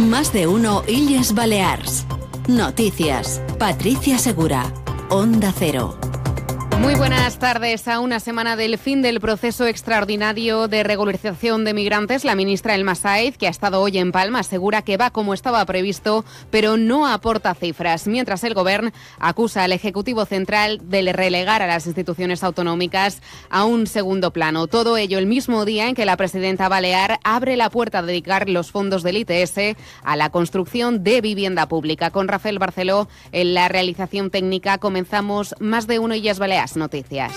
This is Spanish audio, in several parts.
Más de uno Illes Balears. Noticias. Patricia Segura. Onda Cero. Muy buenas tardes. A una semana del fin del proceso extraordinario de regularización de migrantes, la ministra Elma Sáez, que ha estado hoy en Palma, asegura que va como estaba previsto, pero no aporta cifras, mientras el Gobierno acusa al Ejecutivo Central de relegar a las instituciones autonómicas a un segundo plano. Todo ello el mismo día en que la presidenta balear abre la puerta a dedicar los fondos del ITS a la construcción de vivienda pública. Con Rafael Barceló en la realización técnica comenzamos Más de uno Illes Balears Noticias.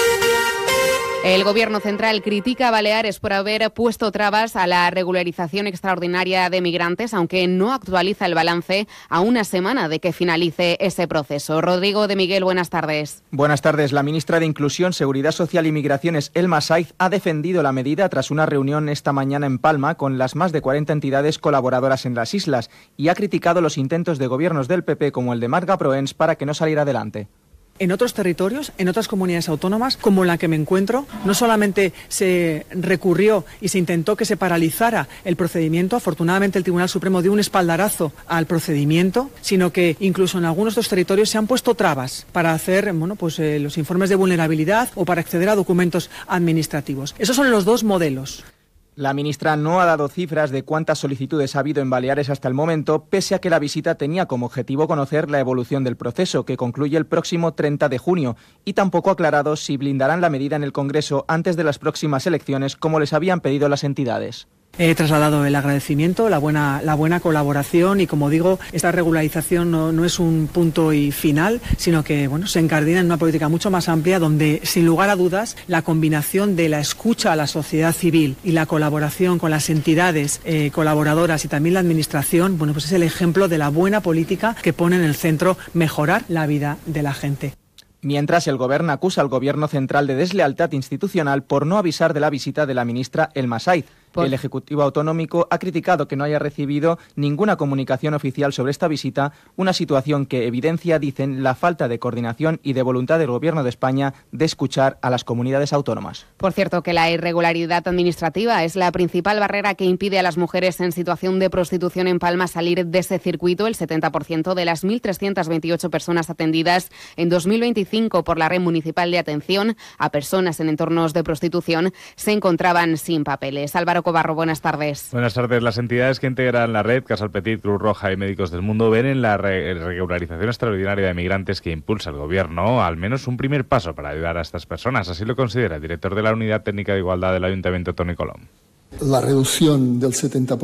El Gobierno central critica a Baleares por haber puesto trabas a la regularización extraordinaria de migrantes, aunque no actualiza el balance a una semana de que finalice ese proceso. Rodrigo de Miguel, buenas tardes. Buenas tardes. La ministra de Inclusión, Seguridad Social y Migraciones, Elma Sáez, ha defendido la medida tras una reunión esta mañana en Palma con las más de 40 entidades colaboradoras en las islas y ha criticado los intentos de gobiernos del PP como el de Marga Proens para que no saliera adelante. En otros territorios, en otras comunidades autónomas, como la que me encuentro, no solamente se recurrió y se intentó que se paralizara el procedimiento, afortunadamente el Tribunal Supremo dio un espaldarazo al procedimiento, sino que incluso en algunos de los territorios se han puesto trabas para hacer los informes de vulnerabilidad o para acceder a documentos administrativos. Esos son los dos modelos. La ministra no ha dado cifras de cuántas solicitudes ha habido en Baleares hasta el momento, pese a que la visita tenía como objetivo conocer la evolución del proceso, que concluye el próximo 30 de junio, y tampoco ha aclarado si blindarán la medida en el Congreso antes de las próximas elecciones, como les habían pedido las entidades. He trasladado el agradecimiento, la buena colaboración y, como digo, esta regularización no es un punto y final, sino que se encardina en una política mucho más amplia donde, sin lugar a dudas, la combinación de la escucha a la sociedad civil y la colaboración con las entidades colaboradoras y también la administración, es el ejemplo de la buena política que pone en el centro mejorar la vida de la gente. Mientras, el Gobierno acusa al Gobierno central de deslealtad institucional por no avisar de la visita de la ministra Elma Sáez. El Ejecutivo Autonómico ha criticado que no haya recibido ninguna comunicación oficial sobre esta visita, una situación que evidencia, dicen, la falta de coordinación y de voluntad del Gobierno de España de escuchar a las comunidades autónomas. Por cierto, que la irregularidad administrativa es la principal barrera que impide a las mujeres en situación de prostitución en Palma salir de ese circuito. El 70% de las 1.328 personas atendidas en 2025 por la Red Municipal de Atención a Personas en Entornos de Prostitución se encontraban sin papeles. Álvaro Cobarro, buenas tardes. Buenas tardes. Las entidades que integran la red, Casal Petit, Cruz Roja y Médicos del Mundo, ven en la regularización extraordinaria de migrantes que impulsa el Gobierno al menos un primer paso para ayudar a estas personas. Así lo considera el director de la Unidad Técnica de Igualdad del Ayuntamiento, Toni Colom. La reducción del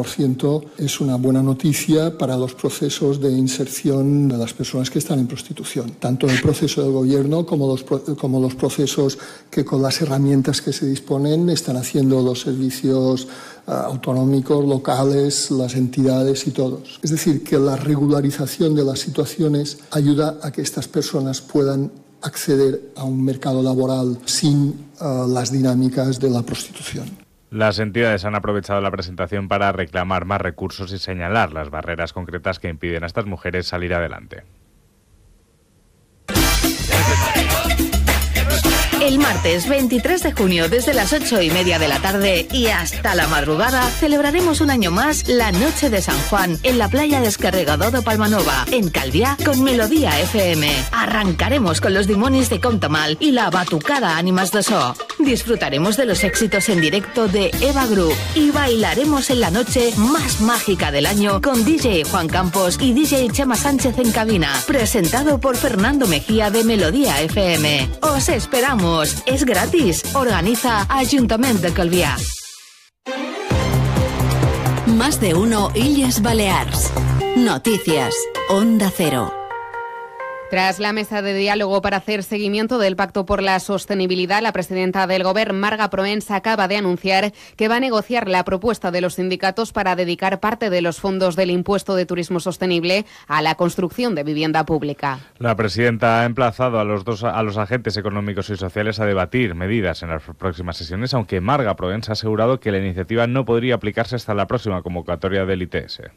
70% es una buena noticia para los procesos de inserción de las personas que están en prostitución, tanto en el proceso del Gobierno como los procesos que, con las herramientas que se disponen, están haciendo los servicios autonómicos, locales, las entidades y todos. Es decir, que la regularización de las situaciones ayuda a que estas personas puedan acceder a un mercado laboral sin las dinámicas de la prostitución. Las entidades han aprovechado la presentación para reclamar más recursos y señalar las barreras concretas que impiden a estas mujeres salir adelante. El martes 23 de junio, desde las 8:30 de la tarde y hasta la madrugada, celebraremos un año más la Noche de San Juan en la playa de Escarregador de Palmanova, en Calviá, con Melodía FM. Arrancaremos con los Dimonis de Comtamal y la Batucada Ánimas de So. Disfrutaremos de los éxitos en directo de Eva Group y bailaremos en la noche más mágica del año con DJ Juan Campos y DJ Chema Sánchez en cabina, presentado por Fernando Mejía de Melodía FM. ¡Os esperamos! Es gratis. Organiza Ayuntamiento de Calviá. Más de uno Illes Balears. Noticias. Onda Cero. Tras la mesa de diálogo para hacer seguimiento del Pacto por la Sostenibilidad, la presidenta del Gobierno, Marga Proens, acaba de anunciar que va a negociar la propuesta de los sindicatos para dedicar parte de los fondos del impuesto de turismo sostenible a la construcción de vivienda pública. La presidenta ha emplazado a los agentes económicos y sociales a debatir medidas en las próximas sesiones, aunque Marga Proens ha asegurado que la iniciativa no podría aplicarse hasta la próxima convocatoria del ITS.